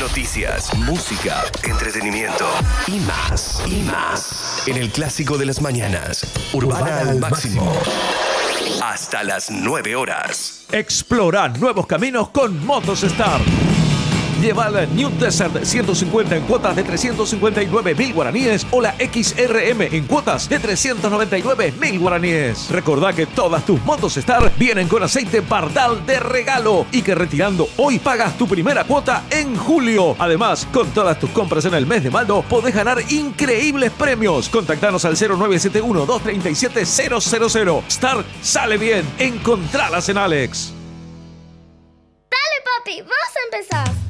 noticias, música, entretenimiento y más, y más. En el clásico de las mañanas, Urbana al máximo. Hasta las 9 horas. Explora nuevos caminos con Motos Star. Lleva la New Desert 150 en cuotas de 359.000 guaraníes o la XRM en cuotas de 399.000 guaraníes. Recordá que todas tus Motos Star vienen con aceite Pardal de regalo y que retirando hoy pagas tu primera cuota en julio. Además, con todas tus compras en el mes de mayo podés ganar increíbles premios. Contactanos al 0971-237-000. Star sale bien. Encontralas en Alex. Dale, papi, vamos a empezar.